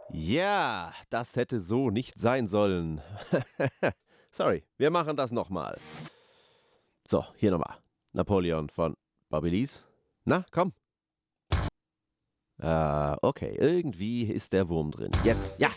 Ja, das hätte so nicht sein sollen. Sorry, wir machen das nochmal. So, hier nochmal. Napoleon von Bobby Lees. Na, komm. Okay, irgendwie ist der Wurm drin. Jetzt, ja.